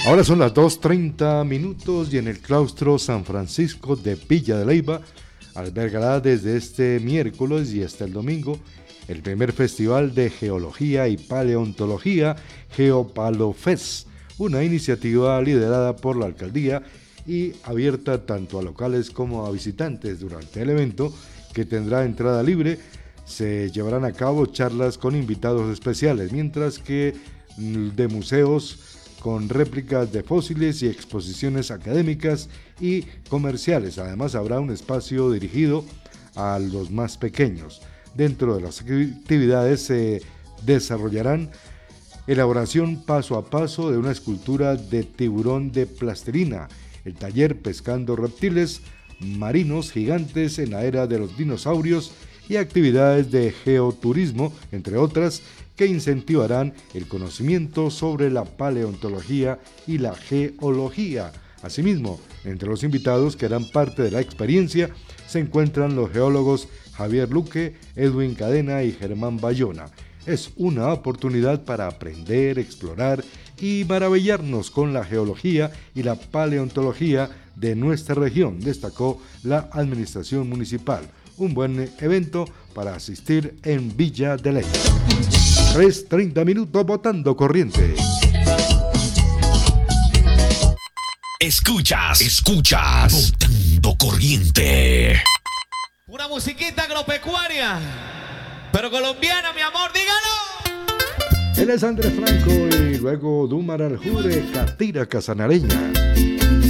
Ahora son las 2:30 y en el claustro San Francisco de Villa de Leyva albergará desde este miércoles y hasta el domingo el primer festival de geología y paleontología GeoPaloFest, una iniciativa liderada por la alcaldía y abierta tanto a locales como a visitantes. Durante el evento, que tendrá entrada libre, se llevarán a cabo charlas con invitados especiales, mientras que de museos con réplicas de fósiles y exposiciones académicas y comerciales. Además, habrá un espacio dirigido a los más pequeños. Dentro de las actividades se desarrollarán elaboración paso a paso de una escultura de tiburón de plastilina, el taller pescando reptiles marinos gigantes en la era de los dinosaurios y actividades de geoturismo, entre otras, que incentivarán el conocimiento sobre la paleontología y la geología. Asimismo, entre los invitados que harán parte de la experiencia se encuentran los geólogos Javier Luque, Edwin Cadena y Germán Bayona. Es una oportunidad para aprender, explorar y maravillarnos con la geología y la paleontología de nuestra región, destacó la administración municipal. Un buen evento para asistir en Villa de Leyva. 3:30 botando corriente. Escuchas Botando Corriente. Una musiquita agropecuaria, pero colombiana, mi amor, dígalo. Él es Andrés Franco y luego Dumar Aljure, Catira Casanareña.